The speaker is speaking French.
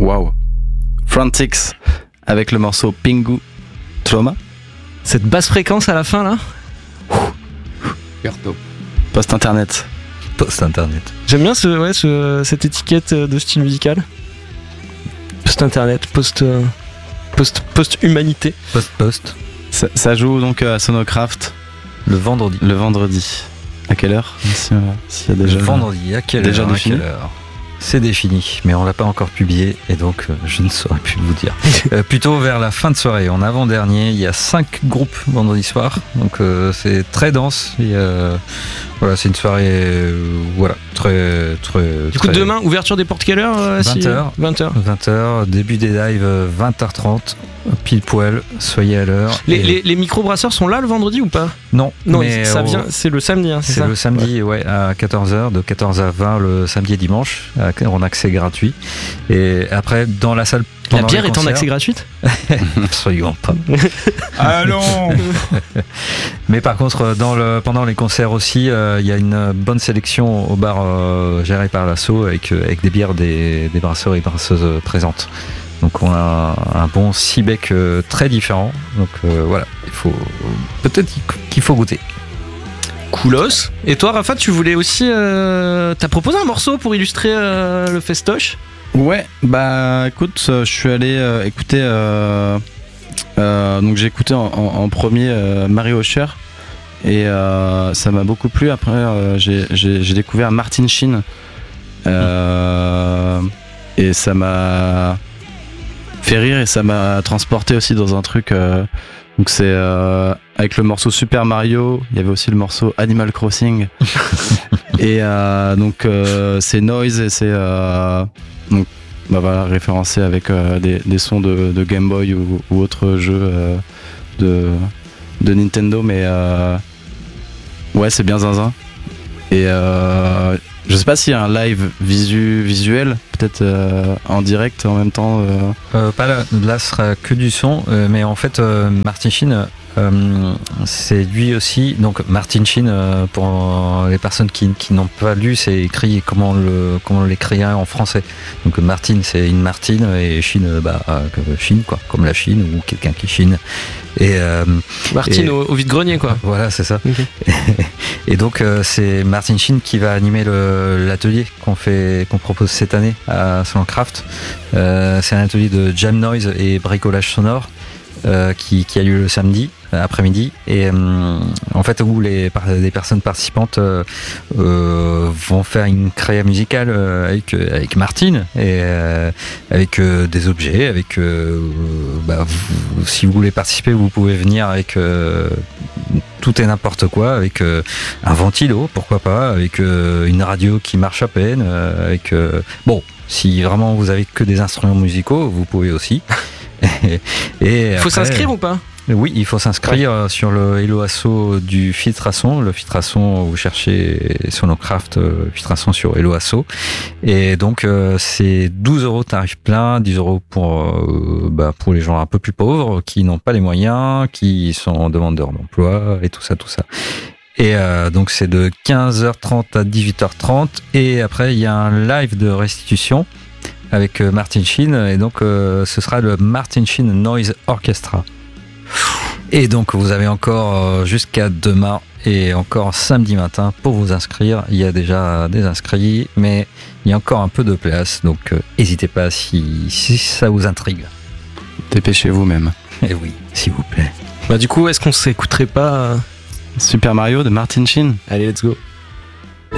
Waouh. Frantics avec le morceau Pingu Trauma. Cette basse fréquence à la fin là. Post-internet. J'aime bien cette étiquette de style musical. Post-internet, post-humanité. Post. Ça joue donc à Sonocraft Le vendredi. À quelle heure s'il y a déjà... Le vendredi, à quelle déjà heure, défini. C'est défini, mais on l'a pas encore publié et donc je ne saurais plus vous dire. Plutôt vers la fin de soirée, en avant-dernier, il y a 5 groupes vendredi soir, donc c'est très dense. Voilà, c'est une soirée très. Du coup, demain, ouverture des portes quelle heure 20h. 20h, début des lives 20h30, pile poil, soyez à l'heure. Les micro-brasseurs sont là le vendredi ou pas ? Non, mais ça vient, c'est le samedi, c'est ça ? C'est le samedi, à 14h, de 14 à 20 le samedi et dimanche, en accès gratuit. Et après, dans la salle. La bière est en accès gratuite ? Absolument pas. Allons. Mais par contre, pendant les concerts aussi, il y a une bonne sélection au bar géré par l'assaut avec des bières des brasseurs et brasseuses présentes. Donc on a un bon 6 becs très différent. Donc voilà, peut-être qu'il faut goûter. Coolos. Et toi, Rafa, tu voulais aussi... t'as proposé un morceau pour illustrer le festoche ? Ouais, bah écoute, je suis allé écouter... donc j'ai écouté en premier Mario Osher. Et ça m'a beaucoup plu. Après, j'ai découvert Martin Sheen. Et ça m'a fait rire et ça m'a transporté aussi dans un truc. Donc c'est avec le morceau Super Mario. Il y avait aussi le morceau Animal Crossing. Et donc c'est Noise et c'est donc référencé avec des sons de Game Boy ou autres jeux de Nintendo, mais ouais, c'est bien zinzin. Et je sais pas s'il y a un live visuel, peut-être en direct en même temps. Pas là, ce sera que du son, mais en fait, Martin Sheen, c'est lui aussi. Donc Martin Sheen, pour les personnes qui n'ont pas lu, c'est écrit comment on l'écrit en français. Donc Martin, c'est une Martine, et Sheen, Chine, quoi, comme la Chine ou quelqu'un qui chine. Et Martine au vide-grenier, quoi. Voilà, c'est ça. Okay. Et donc c'est Martin Sheen qui va animer l'atelier qu'on propose cette année à Sonocraft. C'est un atelier de jam noise et bricolage sonore qui a lieu le samedi après-midi, et en fait où les personnes participantes vont faire une créa musicale avec Martine, et avec des objets, avec si vous voulez participer, vous pouvez venir avec tout et n'importe quoi, avec un ventilo, pourquoi pas, avec une radio qui marche à peine, avec si vraiment vous avez que des instruments musicaux, vous pouvez aussi. Et faut s'inscrire ou pas ? Oui, il faut s'inscrire sur le Hello Asso du Filtre à son. Le Filtre à son, vous cherchez Sonocraft Filtre à son sur Hello Asso. Et donc c'est 12 € tarif plein, 10 € pour les gens un peu plus pauvres, qui n'ont pas les moyens, qui sont demandeurs d'emploi et tout ça. Et donc c'est de 15h30 à 18h30, et après il y a un live de restitution avec Martin Sheen, et donc ce sera le Martin Sheen Noise Orchestra. Et donc vous avez encore jusqu'à demain et encore samedi matin pour vous inscrire. Il y a déjà des inscrits, mais il y a encore un peu de place, donc n'hésitez pas si ça vous intrigue. Dépêchez-vous même. Et oui, s'il vous plaît. Du coup, est-ce qu'on s'écouterait pas Super Mario de Martin Sheen ? Allez, let's go.